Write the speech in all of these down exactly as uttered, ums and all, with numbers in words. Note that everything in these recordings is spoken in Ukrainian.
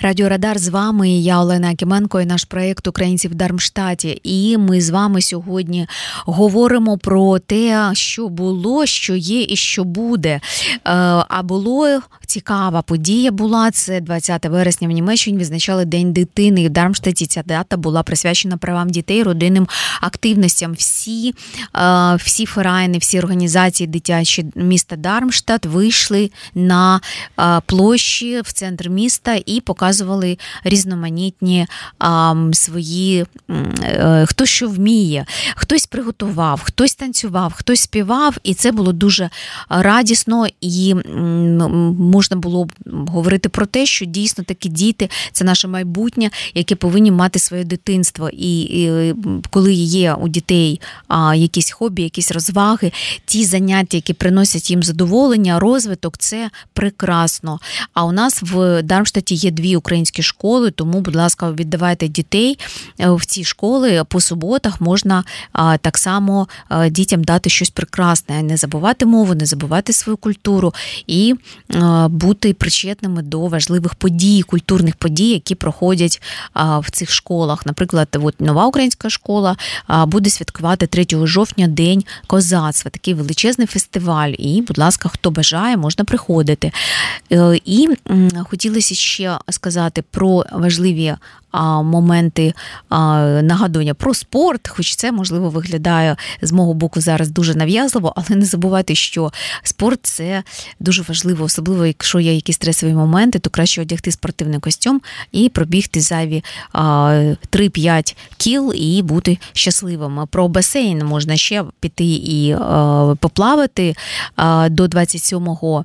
Радіо Радар з вами, я Олена Акименко і наш проєкт «Українці в Дармштаті». І ми з вами сьогодні говоримо про те, що було, що є і що буде. А було цікава подія була, це двадцятого вересня в Німеччині відзначали День дитини. І в Дармштаті ця дата була присвячена правам дітей, родинним активностям. Всі, всі ферайни, всі організації дитячі міста Дармштадт вийшли на площі в центр міста і показували різноманітні а, свої, а, хто що вміє. Хтось приготував, хтось танцював, хтось співав, і це було дуже радісно, і можна було говорити про те, що дійсно такі діти – це наше майбутнє, яке повинні мати своє дитинство. І, і коли є у дітей а, якісь хобі, якісь розваги, ті заняття, які приносять їм задоволення, розвиток – це прекрасно. А у нас в Дармштадті є дві українські школи, тому, будь ласка, віддавайте дітей в ці школи. По суботах можна а, так само а, дітям дати щось прекрасне, не забувати мову, не забувати свою культуру і а, бути причетними до важливих подій, культурних подій, які проходять а, в цих школах. Наприклад, от нова українська школа а, буде святкувати третього жовтня День козацтва, такий величезний фестиваль. І, будь ласка, хто бажає, можна приходити. І хотілося ще сказати про важливі а, моменти а, нагадування про спорт, хоч це, можливо, виглядає з мого боку зараз дуже нав'язливо, але не забувайте, що спорт – це дуже важливо, особливо, якщо є якісь стресові моменти, то краще одягти спортивний костюм і пробігти зайві а, три-п'ять кіл і бути щасливим. Про басейн можна ще піти і а, поплавати. А, до двадцять сьомого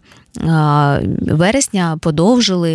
вересня подовжили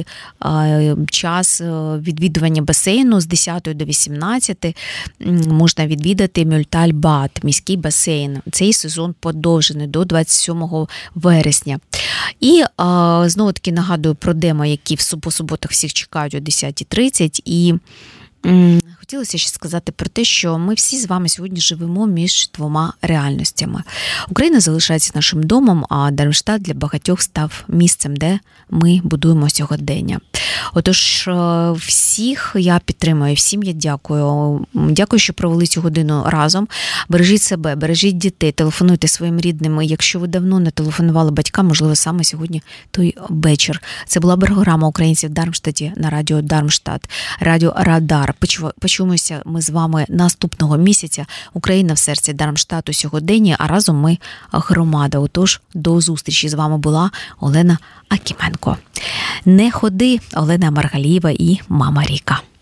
час відвідування басейну з десятої до вісімнадцятої. Можна відвідати Мюльталь-Бад, міський басейн. Цей сезон подовжений до двадцять сьомого вересня. І знову-таки нагадую про демо, які по суботах всіх чекають о десята тридцять. І хотілося ще сказати про те, що ми всі з вами сьогодні живемо між двома реальностями. Україна залишається нашим домом, а Дармштадт для багатьох став місцем, де ми будуємо сьогодення. Отож, всіх я підтримую, всім я дякую. Дякую, що провели цю годину разом. Бережіть себе, бережіть дітей, телефонуйте своїм рідним. Якщо ви давно не телефонували батькам, можливо, саме сьогодні той вечір. Це була програма «Українці в Дармштадті» на радіо Дармштадт, радіо Радар. Почуємося ми з вами наступного місяця. Україна в серці Дармштадту сьогодення, а разом ми громада. Отож, до зустрічі. З вами була Олена Акименко. Не ходи, Олена Маргалієва і мама Ріка.